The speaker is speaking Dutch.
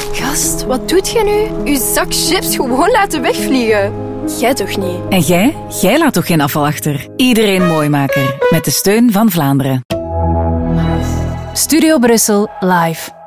Gast, wat doet je nu? Uw zak chips gewoon laten wegvliegen. Jij toch niet? En jij? Jij laat toch geen afval achter? Iedereen Mooimaker. Met de steun van Vlaanderen. Studio Brussel live.